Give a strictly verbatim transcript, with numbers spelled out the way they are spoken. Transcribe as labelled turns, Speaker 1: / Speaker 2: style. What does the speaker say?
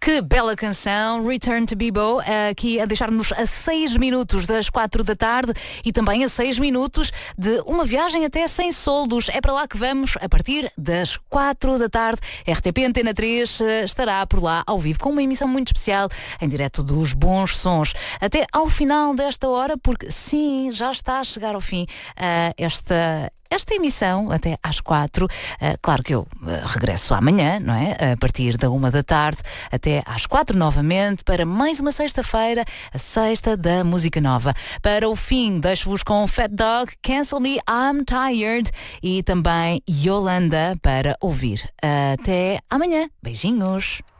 Speaker 1: Que bela canção, Return to Bebo, aqui a deixar-nos a seis minutos das quatro da tarde e também a seis minutos de uma viagem até sem soldos. É para lá que vamos a partir das quatro da tarde. R T P Antena três estará por lá ao vivo com uma emissão muito especial em direto dos bons sons. Até ao final desta hora, porque sim, já está a chegar ao fim uh, esta... Esta emissão até às quatro, uh, claro que eu uh, regresso amanhã, não é? A partir da uma da tarde até às quatro novamente para mais uma sexta-feira, a sexta da música nova. Para o fim, deixo-vos com Fat Dog, Cancel Me, I'm Tired e também Yolanda para ouvir. Até amanhã. Beijinhos.